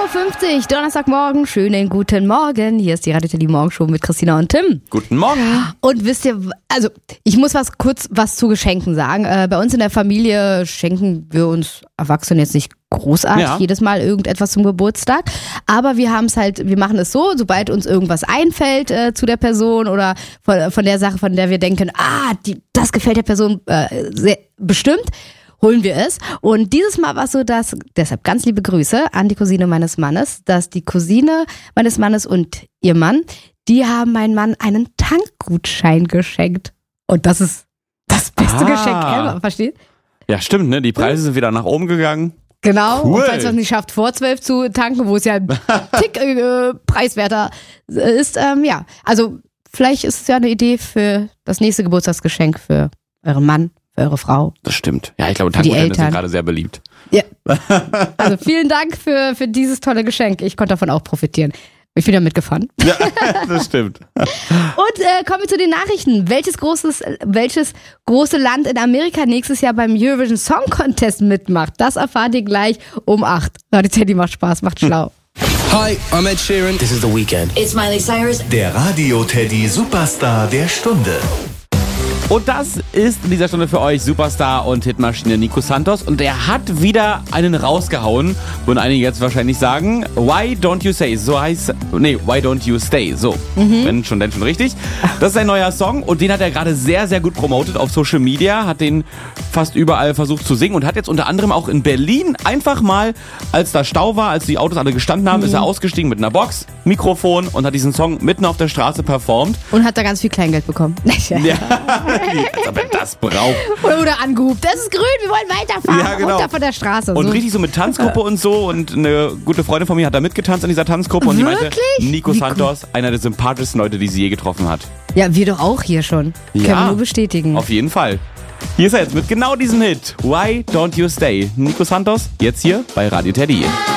7.50 Uhr, Donnerstagmorgen, schönen guten Morgen. Hier ist die Radio Teddy Morgenshow mit Christina und Tim. Guten Morgen. Und wisst ihr, also ich muss kurz was zu Geschenken sagen. Bei uns in der Familie schenken wir uns Erwachsenen jetzt nicht großartig jedes Mal irgendetwas zum Geburtstag. Aber wir machen es so, sobald uns irgendwas einfällt zu der Person oder von der Sache, von der wir denken, das gefällt der Person sehr bestimmt, holen wir es. Und dieses Mal war es so, dass, deshalb ganz liebe Grüße an die Cousine meines Mannes, dass die Cousine meines Mannes und ihr Mann, die haben meinem Mann einen Tankgutschein geschenkt. Und das ist das beste Geschenk ever, versteht? Ja, stimmt, ne? Die Preise sind wieder nach oben gegangen. Genau, cool. Und falls man es nicht schafft, vor 12 zu tanken, wo es ja ein Tick preiswerter ist, also vielleicht ist es ja eine Idee für das nächste Geburtstagsgeschenk für euren Mann, für eure Frau. Das stimmt. Ja, ich glaube, Tankgutscheine sind gerade sehr beliebt. Ja. Also vielen Dank für dieses tolle Geschenk. Ich konnte davon auch profitieren. Ich bin ja mitgefahren. Ja, das stimmt. Und kommen wir zu den Nachrichten. Welches große Land in Amerika nächstes Jahr beim Eurovision Song Contest mitmacht? Das erfahrt ihr gleich um 8. Leute, Teddy macht Spaß, macht schlau. Hi, I'm Ed Sheeran. This is The Weeknd. It's Miley Cyrus. Der Radio Teddy Superstar der Stunde. Und das ist in dieser Stunde für euch Superstar und Hitmaschine Nico Santos. Und er hat wieder einen rausgehauen. Und einige jetzt wahrscheinlich sagen, Why Don't You Say? Why Don't You Stay? So, wenn schon, denn schon richtig. Das ist ein neuer Song und den hat er gerade sehr, sehr gut promotet auf Social Media. Hat den fast überall versucht zu singen und hat jetzt unter anderem auch in Berlin einfach mal, als da Stau war, als die Autos alle gestanden haben, ist er ausgestiegen mit einer Box, Mikrofon und hat diesen Song mitten auf der Straße performt. Und hat da ganz viel Kleingeld bekommen. Ja. Als ob er das braucht. Oder angehupt. Das ist grün, wir wollen weiterfahren. Ja, genau. Runter von der Straße. Und so. richtig so mit Tanzgruppe und so. Und eine gute Freundin von mir hat da mitgetanzt in dieser Tanzgruppe. Und die meinte, Nico Santos, einer der sympathischsten Leute, die sie je getroffen hat. Ja, wir doch auch hier schon. Ja, können wir nur bestätigen. Auf jeden Fall. Hier ist er jetzt mit genau diesem Hit. Why Don't You Stay? Nico Santos, jetzt hier bei Radio Teddy.